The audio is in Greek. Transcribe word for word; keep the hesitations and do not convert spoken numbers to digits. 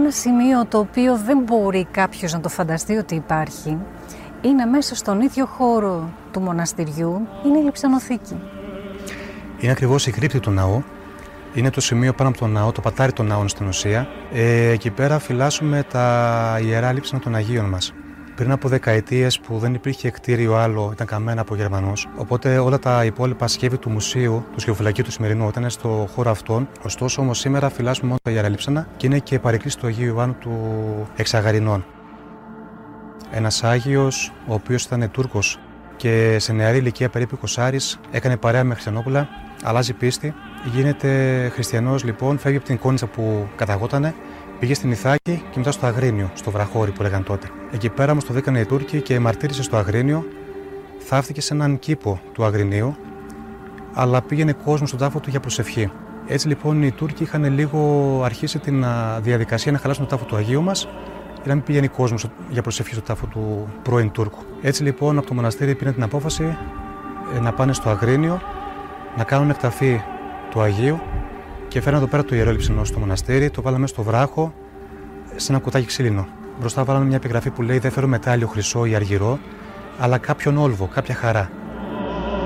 ένα σημείο το οποίο δεν μπορεί κάποιος να το φανταστεί ότι υπάρχει είναι μέσα στον ίδιο χώρο του μοναστηριού, είναι η λειψανοθήκη. Είναι ακριβώς η κρύπτη του ναού. Είναι το σημείο πάνω από τον ναό, το πατάρι των ναών στην ουσία. Ε, εκεί πέρα φυλάσσουμε τα ιερά λείψανα των Αγίων μας. Πριν από δεκαετίες που δεν υπήρχε κτίριο άλλο, ήταν καμένα από Γερμανούς. Οπότε όλα τα υπόλοιπα σχέδια του μουσείου, του σκευοφυλακίου του σημερινού, ήταν στο χώρο αυτόν. Ωστόσο, όμως σήμερα φυλάσσουμε μόνο τα ιερά λείψανα και είναι και παρεκκλήση του Αγίου Ιωάννου του Εξαγαρινών. Ένας Άγιος, ο οποίος ήταν Τούρκος και σε νεαρή ηλικία, περίπου είκοσι, έκανε παρέα με χριστιανόπουλα, αλλάζει πίστη, γίνεται χριστιανός λοιπόν, φεύγει από την Κόνιτσα που καταγότανε, πήγε στην Ιθάκη και μετά στο Αγρίνιο, στο Βραχώρι που λέγαν τότε. Εκεί πέρα όμως το δίκανε οι Τούρκοι και μαρτύρησε στο Αγρίνιο, θαύτηκε σε έναν κήπο του Αγρινίου, αλλά πήγαινε κόσμο στον τάφο του για προσευχή. Έτσι λοιπόν οι Τούρκοι είχαν λίγο αρχίσει την διαδικασία να χαλάσουν τον τάφο του Αγίου μας, για να μην πηγαίνει κόσμο για προσευχή στο τάφο του πρώην Τούρκου. Έτσι λοιπόν από το μοναστήρι πήραν την απόφαση να πάνε στο Αγρίνιο, να κάνουν εκταφή του Αγίου και φέραν εδώ πέρα το ιερό λειψανό στο μοναστήρι, το βάλαμε στο βράχο σε ένα κουτάκι ξύλινο. Μπροστά βάλαμε μια επιγραφή που λέει: δεν φέρω μετάλλιο, χρυσό ή αργυρό, αλλά κάποιον όλβο, κάποια χαρά.